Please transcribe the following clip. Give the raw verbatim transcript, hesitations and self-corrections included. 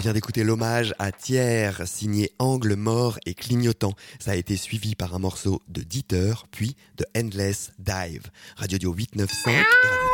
vient d'écouter l'hommage à Thiers, signé Angle mort et clignotant. Ça a été suivi par un morceau de Dieter, puis de Endless Dive. Radio Dio huit cent quatre-vingt-cinq et Radio